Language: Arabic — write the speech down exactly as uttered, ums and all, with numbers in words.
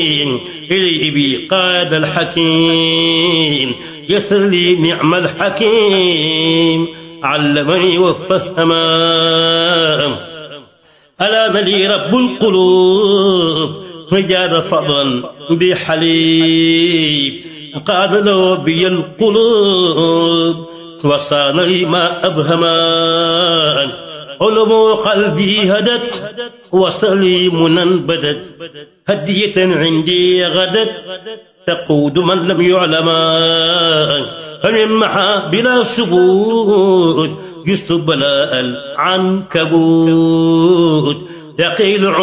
إلي بي قاد الحكيم يسر لي نعم الحكيم علمني وفهما ألام لي رب القلوب وجاد فضلا بحليب قاد له بي القلوب وصان لي ما أبهما علم قلبي هدت وصلي منا بدت هدية عندي غدت تقود من لم يعلم فمن محا بلا ثبوت يستبلاء العنكبوت يقيل